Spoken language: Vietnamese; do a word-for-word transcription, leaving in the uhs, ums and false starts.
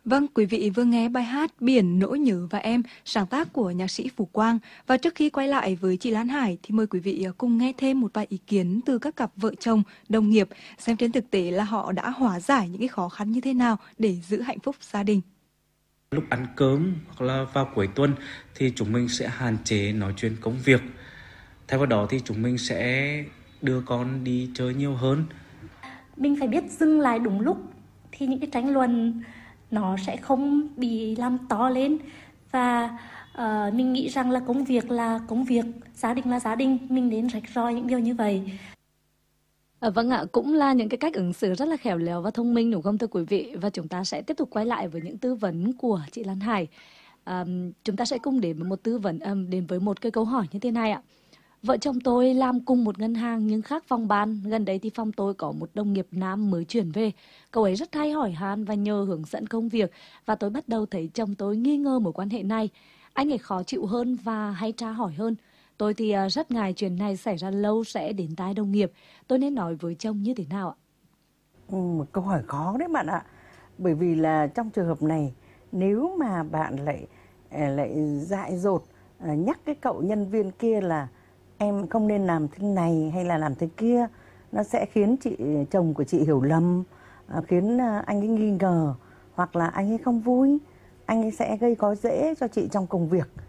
Vâng, quý vị vừa nghe bài hát Biển Nỗi Nhớ và Em, sáng tác của nhạc sĩ Phú Quang. Và trước khi quay lại với chị Lan Hải thì mời quý vị cùng nghe thêm một vài ý kiến từ các cặp vợ chồng, đồng nghiệp, xem trên thực tế là họ đã hóa giải những cái khó khăn như thế nào để giữ hạnh phúc gia đình. Lúc ăn cơm hoặc là vào cuối tuần thì chúng mình sẽ hạn chế nói chuyện công việc. Thay vào đó thì chúng mình sẽ đưa con đi chơi nhiều hơn. Mình phải biết dừng lại đúng lúc thì những cái tranh luận nó sẽ không bị làm to lên. Và uh, mình nghĩ rằng là công việc là công việc, gia đình là gia đình, mình nên rạch ròi những điều như vậy. À, vâng ạ, cũng là những cái cách ứng xử rất là khéo léo và thông minh đúng không thưa quý vị? Và chúng ta sẽ tiếp tục quay lại với những tư vấn của chị Lan Hải. À, chúng ta sẽ cùng đến với một tư vấn, um, đến với một cái câu hỏi như thế này ạ. Vợ chồng tôi làm cùng một ngân hàng nhưng khác phòng ban. Gần đây thì phòng tôi có một đồng nghiệp nam mới chuyển về. Cậu ấy rất hay hỏi han và nhờ hướng dẫn công việc. Và tôi bắt đầu thấy chồng tôi nghi ngờ mối quan hệ này. Anh ấy khó chịu hơn và hay tra hỏi hơn. Tôi thì rất ngại chuyện này xảy ra lâu sẽ đến tai đồng nghiệp. Tôi nên nói với chồng như thế nào ạ? Ừ, một câu hỏi khó đấy bạn ạ. Bởi vì là trong trường hợp này, nếu mà bạn lại lại dại dột nhắc cái cậu nhân viên kia là em không nên làm thế này hay là làm thế kia, nó sẽ khiến chị chồng của chị hiểu lầm, khiến anh ấy nghi ngờ, hoặc là anh ấy không vui, anh ấy sẽ gây khó dễ cho chị trong công việc.